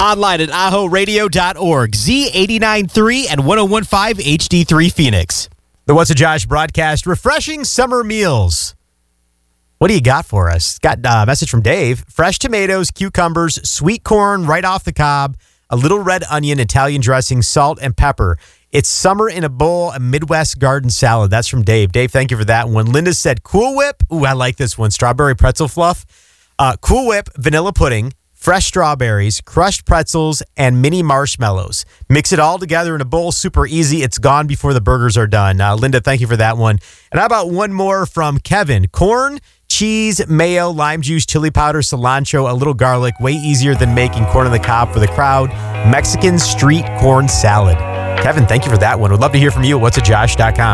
Online at ahoradio.org, Z89.3 and 101.5 HD3 Phoenix. The What's a Josh broadcast, refreshing summer meals. What do you got for us? Got a message from Dave. Fresh tomatoes, cucumbers, sweet corn right off the cob, a little red onion, Italian dressing, salt, and pepper. It's summer in a bowl, a Midwest garden salad. That's from Dave. Dave, thank you for that one. Linda said Cool Whip. Ooh, I like this one. Strawberry pretzel fluff. Cool Whip, vanilla pudding, fresh strawberries, crushed pretzels, and mini marshmallows. Mix it all together in a bowl. Super easy. It's gone before the burgers are done. Linda, thank you for that one. And how about one more from Kevin? Corn, cheese, mayo, lime juice, chili powder, cilantro, a little garlic. Way easier than making corn on the cob for the crowd. Mexican street corn salad. Kevin, thank you for that one. Would love to hear from you at whatsajosh.com.